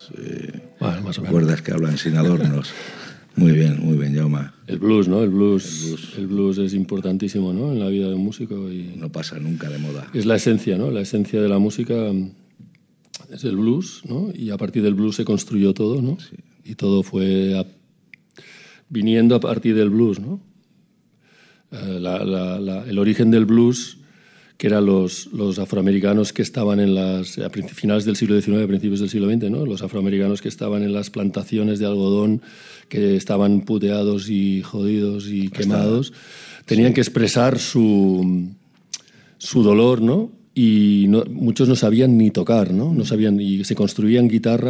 Bueno, más o menos. Cuerdas que hablan sin adornos. Muy bien, Jaume. El blues, ¿no? El blues es importantísimo, ¿no? En la vida de un músico y no pasa nunca de moda. Es la esencia, ¿no? La esencia de la música es el blues, ¿no? Y a partir del blues se construyó todo, ¿no? Sí. Y todo fue viniendo a partir del blues, ¿no? El origen del blues, que eran los afroamericanos que estaban a finales del siglo XIX, principios del siglo XX, ¿no? Los afroamericanos que estaban en las plantaciones de algodón, que estaban puteados y jodidos y quemados, tenían que expresar su dolor, ¿no? Y muchos no sabían ni tocar, ¿no? No sabían, y se construían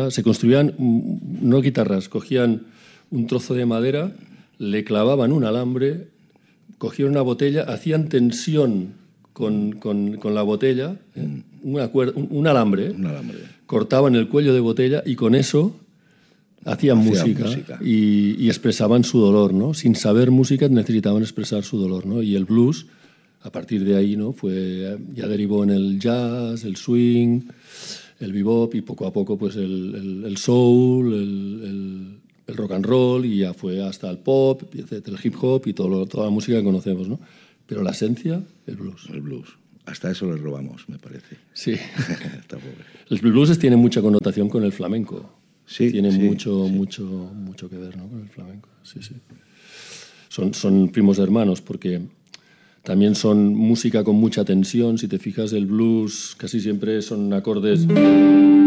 no guitarras, cogían un trozo de madera, le clavaban un alambre, cogían una botella, hacían tensión con la botella, un alambre, cortaban el cuello de botella y con eso hacían música. Y expresaban su dolor, ¿no? Sin saber música necesitaban expresar su dolor, ¿no? Y el blues, a partir de ahí, ¿no? Ya derivó en el jazz, el swing, el bebop y poco a poco pues el soul, el rock and roll y ya fue hasta el pop, el hip hop y toda la música que conocemos, ¿no? Pero la esencia, el blues. El blues. Hasta eso le robamos, me parece. Sí. Está pobre. El blues tiene mucha connotación con el flamenco. Sí, tiene sí, mucho que ver, ¿no? Con el flamenco. Sí, sí. Son primos hermanos porque también son música con mucha tensión. Si te fijas, el blues casi siempre son acordes